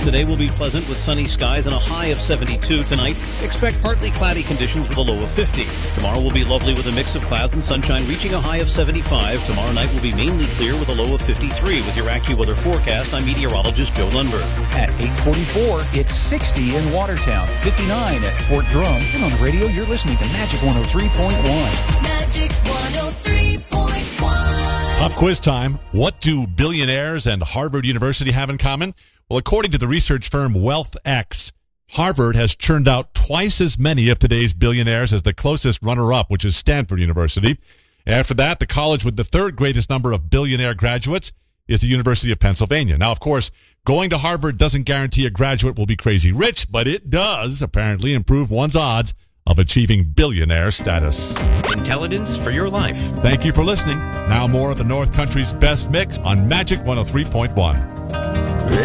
Today will be pleasant with sunny skies and a high of 72 tonight. Expect partly cloudy conditions with a low of 50. Tomorrow will be lovely with a mix of clouds and sunshine, reaching a high of 75. Tomorrow night will be mainly clear with a low of 53. With your AccuWeather forecast, I'm meteorologist Joe Lundberg. At 8:44, it's 60 in Watertown, 59 at Fort Drum. And on the radio, you're listening to Magic 103.1. Magic 103.1. Pop quiz time. What do billionaires and Harvard University have in common? Well, according to the research firm WealthX, Harvard has churned out twice as many of today's billionaires as the closest runner-up, which is Stanford University. After that, the college with the third greatest number of billionaire graduates is the University of Pennsylvania. Now, of course, going to Harvard doesn't guarantee a graduate will be crazy rich, but it does apparently improve one's odds of achieving billionaire status. Intelligence for your life. Thank you for listening. Now more of the North Country's best mix on Magic 103.1.